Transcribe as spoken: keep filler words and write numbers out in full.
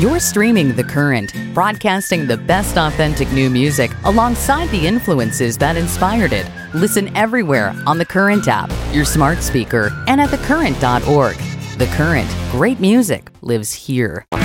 You're streaming The Current, broadcasting the best authentic new music alongside the influences that inspired it. Listen everywhere on the Current app, your smart speaker, and at the current dot org. The Current, great music lives here.